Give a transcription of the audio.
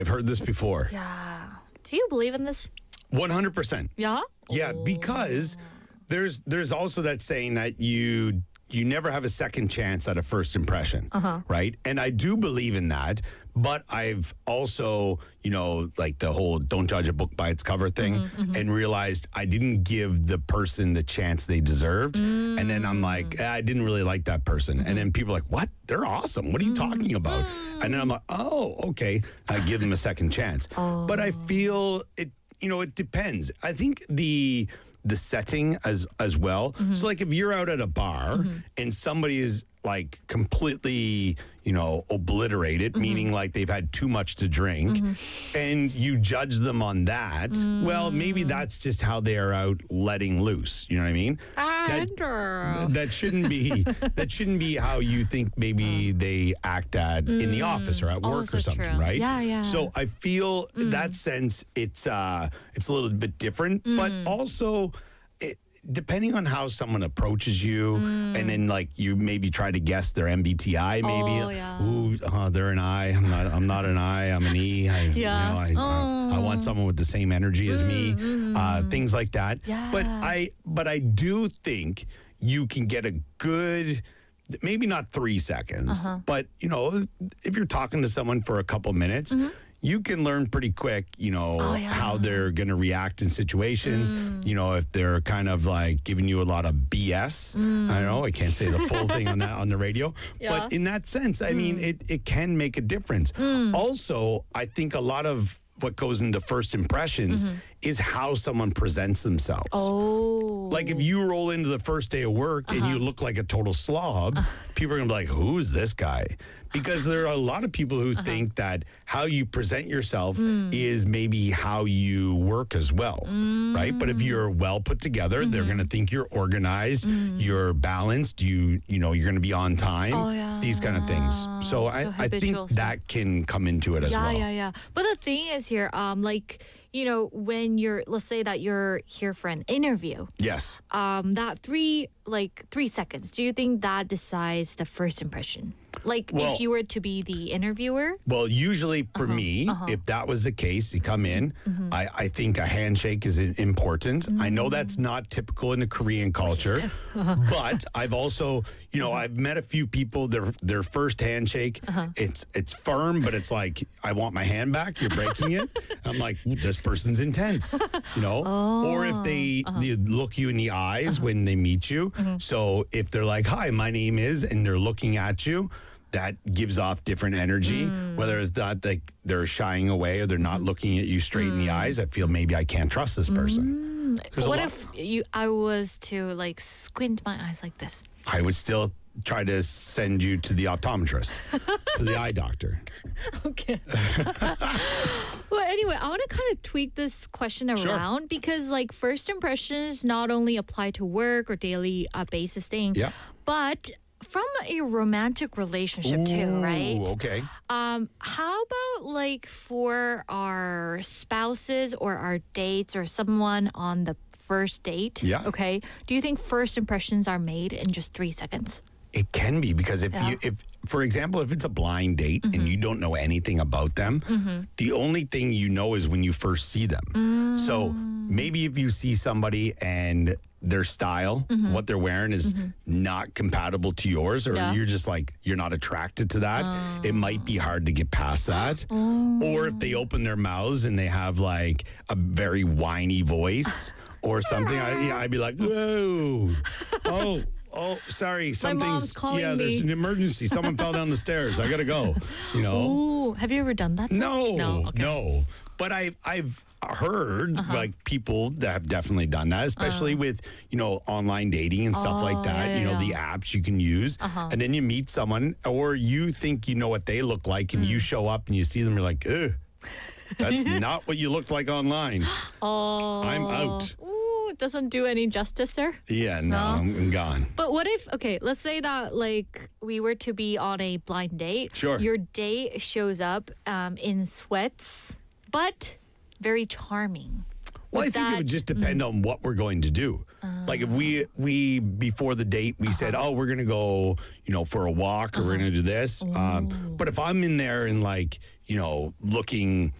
I've heard this before. Yeah. Do you believe in this? 100%. Yeah? Yeah, because there's also that saying that you never have a second chance at a first impression, right? And I do believe in that, but I've also, like the whole don't judge a book by its cover thing, and realized I didn't give the person the chance they deserved. And then I'm like, I didn't really like that person. And then people are like, what? They're awesome. What are you talking about? And then I'm like, oh, okay. I give them a second chance. But I feel it depends. I think the setting as well. So like if you're out at a bar and somebody is like completely, obliterated, meaning like they've had too much to drink, and you judge them on that, well, maybe that's just how they are out letting loose. You know what I mean? That shouldn't be how you think maybe they act in the office or at work or something, true. right? Yeah. So I feel in that sense it's a little bit different, but also depending on how someone approaches you, and then like you maybe try to guess their MBTI, maybe. They're an I. I'm not an I. I'm an E. I want someone with the same energy as me. Things like that. Yeah. But I do think you can get a good. Maybe not 3 seconds, but if you're talking to someone for a couple minutes, you can learn pretty quick, how they're going to react in situations. If they're kind of like giving you a lot of BS. I don't know. I can't say the full thing on the radio. Yeah. But in that sense, I mean, it can make a difference. Also, I think a lot of what goes into first impressions is how someone presents themselves. Like if you roll into the first day of work and you look like a total slob, people are going to be like, who's this guy? Because there are a lot of people who think that how you present yourself is maybe how you work as well, right? But if you're well put together, they're going to think you're organized, you're balanced, you're going to be on time, these kind of things. So I think that can come into it as well. Yeah. But the thing is here, when let's say that you're here for an interview. Yes. That 3 seconds, do you think that decides the first impression? If you were to be the interviewer? Well, usually for me, if that was the case, you come in, I think a handshake is important. I know that's not typical in the Korean culture, but I've also, I've met a few people, their first handshake, it's firm, but it's like, I want my hand back, you're breaking it. I'm like, this person's intense, Or if they look you in the eyes when they meet you. So if they're like, hi, my name is, and they're looking at you, that gives off different energy, whether it's not like they're shying away or they're not looking at you straight in the eyes. I feel maybe I can't trust this person. What if I was to squint my eyes like this? I would still try to send you to the optometrist, to the eye doctor. Okay. Well, anyway, I want to kind of tweak this question around because first impressions not only apply to work or daily basis thing, but from a romantic relationship too, right? Okay. How about for our spouses or our dates or someone on the first date? Yeah. Okay. Do you think first impressions are made in just 3 seconds? It can be because if for example, if it's a blind date and you don't know anything about them, the only thing you know is when you first see them. So maybe if you see somebody and their style, what they're wearing is not compatible to yours, or you're just like, you're not attracted to that, it might be hard to get past that. Or if they open their mouths and they have like a very whiny voice or something, I'd be like, whoa, oh, sorry, mom's calling me. There's an emergency. Someone fell down the stairs. I gotta go. Ooh, have you ever done that? No. But I've heard people that have definitely done that, especially with online dating and stuff like that. The apps you can use, and then you meet someone, or you think you know what they look like, and you show up and you see them, you're like, ugh, that's not what you looked like online. I'm out. It doesn't do any justice there. Yeah, no, I'm gone. But what if, let's say that we were to be on a blind date. Sure. Your date shows up in sweats, but very charming. Well, I think it would just depend on what we're going to do. Like if we before the date, we said, oh, we're going to go, for a walk or we're going to do this. But if I'm in there and looking